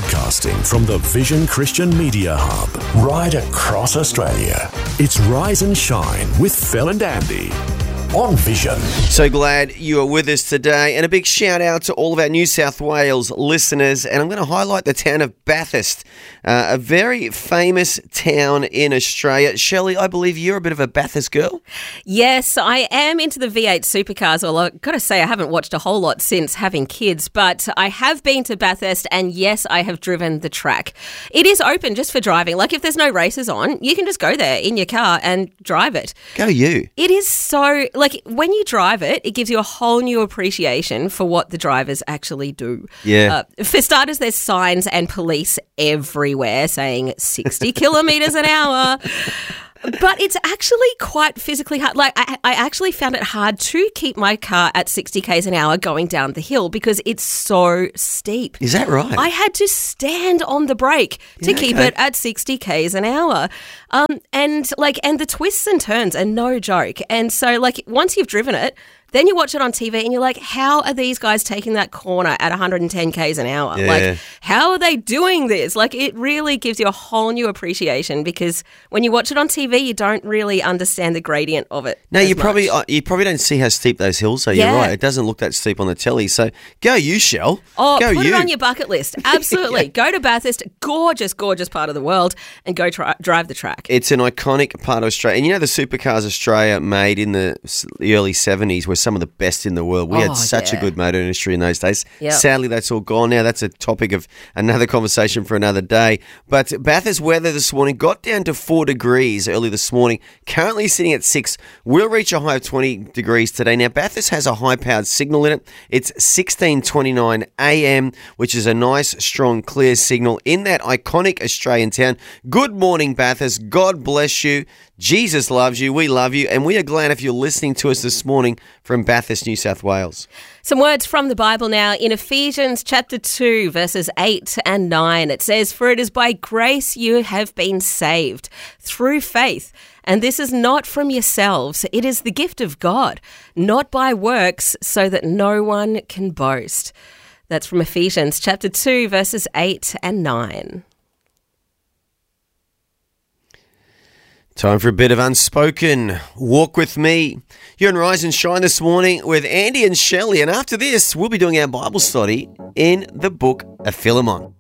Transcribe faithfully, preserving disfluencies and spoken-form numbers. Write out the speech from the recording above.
Broadcasting from the Vision Christian Media Hub, right across Australia. It's Rise and Shine with Phil and Andy on Vision. So glad you are with us today, and a big shout out to all of our New South Wales listeners. And I'm going to highlight the town of Bathurst, uh, a very famous town in Australia. Shelley, I believe you're a bit of a Bathurst girl. Yes, I am into the V eight supercars. Well, I've got to say I haven't watched a whole lot since having kids, but I have been to Bathurst, and yes, I have driven the track. It is open just for driving. Like if there's no races on, you can just go there in your car and drive it. Go you. It is so, like when you drive it, it gives you a whole new appreciation for what the drivers actually do. Yeah. Uh, for starters, there's signs and police everywhere saying sixty kilometres an hour. But it's actually quite physically hard. Like I, I actually found it hard to keep my car at sixty kays an hour going down the hill because it's so steep. Is that right? I had to stand on the brake to Yeah, keep okay. it at sixty kays an hour. Um, and like, and the twists and turns are no joke. And so like once you've driven it, then you watch it on T V and you're like, how are these guys taking that corner at one hundred ten kays an hour? Yeah. Like, how are they doing this? Like, it really gives you a whole new appreciation because when you watch it on T V, you don't really understand the gradient of it. No, as you much. probably uh, you probably don't see how steep those hills are. Yeah. You're right. It doesn't look that steep on the telly. So go you, Shell. Oh, go put you. it on your bucket list. Absolutely. Go to Bathurst, gorgeous, gorgeous part of the world, and go try, drive the track. It's an iconic part of Australia. And you know the supercars Australia made in the s- the early seventies were some of the best in the world. We Oh, had such yeah. a good motor industry in those days. Yep. Sadly, that's all gone now. That's a topic of another conversation for another day. But Bathurst weather this morning got down to four degrees early this morning. Currently sitting at six. We'll reach a high of twenty degrees today. Now, Bathurst has a high-powered signal in it. It's sixteen twenty-nine a m, which is a nice, strong, clear signal in that iconic Australian town. Good morning, Bathurst. God bless you. Jesus loves you. We love you. And we are glad if you're listening to us this morning from Bathurst, New South Wales. Some words from the Bible now. In Ephesians chapter two, verses eight and nine, it says, "For it is by grace you have been saved, through faith. And this is not from yourselves. It is the gift of God, not by works, so that no one can boast." That's from Ephesians chapter two, verses eight and nine. Time for a bit of Unspoken. Walk with me. You're on Rise and Shine this morning with Andy and Shelley. And after this, we'll be doing our Bible study in the book of Philemon.